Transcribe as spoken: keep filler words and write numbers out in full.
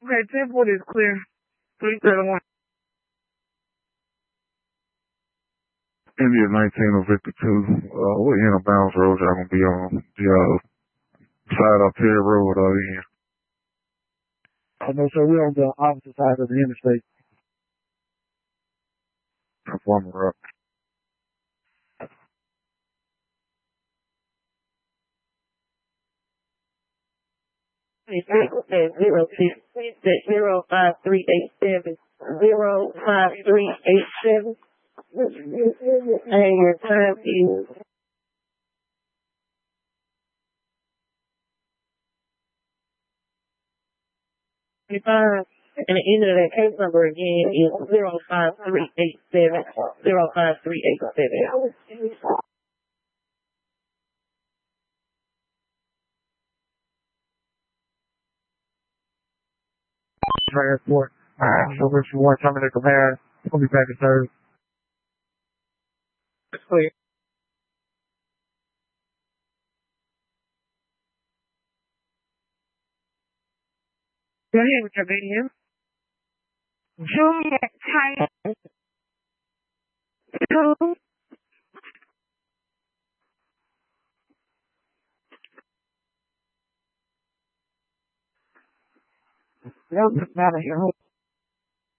Okay, ten forty is clear. three thirty-one. India nineteen oh fifty-two. Uh, what end of bounds road y'all gonna be on? The uh, side up here road or in? Oh, no, sir. We're on the opposite side of the interstate. Performer up. Zero six zero five three eight seven zero five three eight seven. And your time is five. And the end of that case number again is zero five three eight seven zero five three eight seven. Transport. Alright, so if you want something to compare, we'll be back in service. It's clear. Go ahead with your video. Juliet Titan two. No, not a hero.